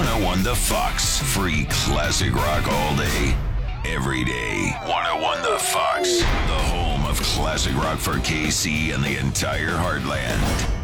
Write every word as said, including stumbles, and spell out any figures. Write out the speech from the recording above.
one oh one The Fox. Free classic rock all day, every day. one oh one The Fox, the home of classic rock for K C and the entire heartland.